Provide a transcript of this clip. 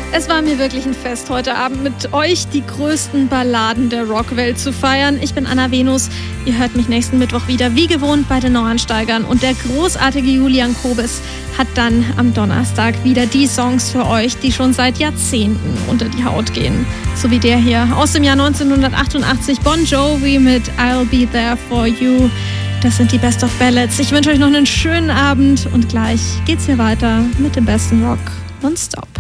Es war mir wirklich ein Fest, heute Abend mit euch die größten Balladen der Rockwelt zu feiern. Ich bin Anna Venus. Ihr hört mich nächsten Mittwoch wieder, wie gewohnt, bei den Neuansteigern. Und der großartige Julian Kobis hat dann am Donnerstag wieder die Songs für euch, die schon seit Jahrzehnten unter die Haut gehen. So wie der hier aus dem Jahr 1988, Bon Jovi mit I'll Be There For You. Das sind die Best of Ballads. Ich wünsche euch noch einen schönen Abend und gleich geht's hier weiter mit dem besten Rock nonstop.